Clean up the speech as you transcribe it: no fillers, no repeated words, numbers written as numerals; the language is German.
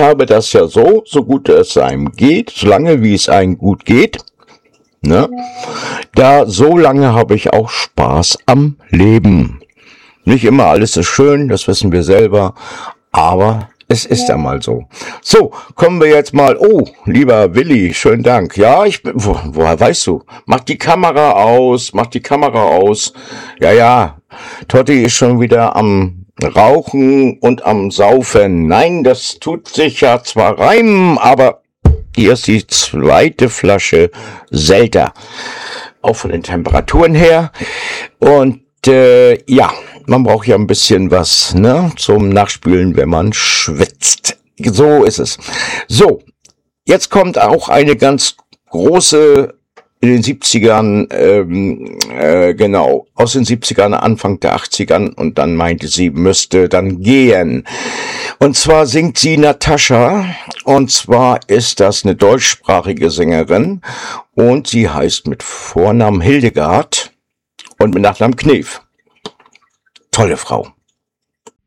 habe das ja so gut es einem geht, solange wie es einem gut geht, ne? So lange habe ich auch Spaß am Leben. Nicht immer alles ist schön, das wissen wir selber, aber es ist einmal so. So, kommen wir jetzt mal. Oh, lieber Willi, schönen Dank. Ja, woher weißt du? Mach die Kamera aus. Ja, Totti ist schon wieder am Rauchen und am Saufen. Nein, das tut sich ja zwar reimen, aber hier ist die zweite Flasche Selter. Auch von den Temperaturen her. Und ja, man braucht ja ein bisschen was, ne, zum Nachspülen, wenn man schwitzt. So ist es. So, jetzt kommt auch eine ganz große in den 70ern, genau, aus den 70ern, Anfang der 80ern, und dann meinte sie, müsste dann gehen. Und zwar singt sie Natascha, und zwar ist das eine deutschsprachige Sängerin, und sie heißt mit Vornamen Hildegard und mit Nachnamen Knef. Tolle Frau.